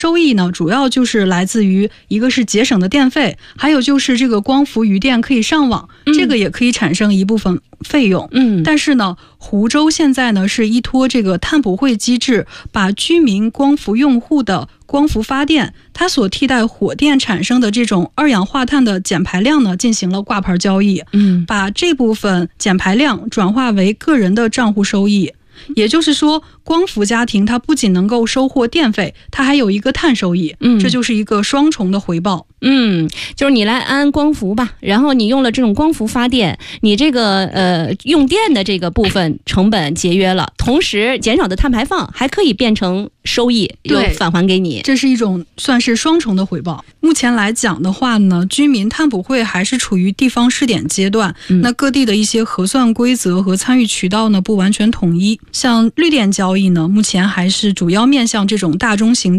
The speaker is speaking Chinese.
收益呢，主要就是来自于一个是节省的电费，还有就是这个光伏余电可以上网，这个也可以产生一部分费用。但是呢，湖州现在呢是依托这个碳捕汇机制，把居民光伏用户的光伏发电，它所替代火电产生的这种二氧化碳的减排量呢，进行了挂牌交易，把这部分减排量转化为个人的账户收益。也就是说，光伏家庭它不仅能够收获电费，它还有一个碳收益，这就是一个双重的回报。 就是你来安光伏吧，然后你用了这种光伏发电，你这个用电的这个部分成本节约了，同时减少的碳排放还可以变成收益，又返还给你， 这是一种算是双重的回报。目前来讲的话呢，居民碳捕汇还是处于地方试点阶段，那各地的一些核算规则和参与渠道呢不完全统一。像绿电交易呢，目前还是主要面向这种大中型